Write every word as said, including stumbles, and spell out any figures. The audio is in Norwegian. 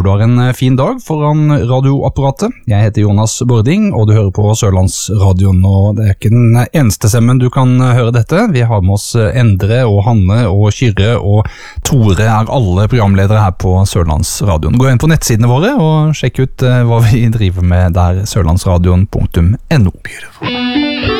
håper du har en fin dag foran radioapparatet. Jeg heter Jonas Bording, og du hører på Sørlandsradioen, og det er ikke den eneste stemmen du kan høre dette. Vi har med oss Endre og Hanne og Kyrre og Tore er alle programledere her på Sørlandsradioen. Gå inn på nettsidene våre og sjekk ut hva vi driver med der, sørlandsradioen punktum no.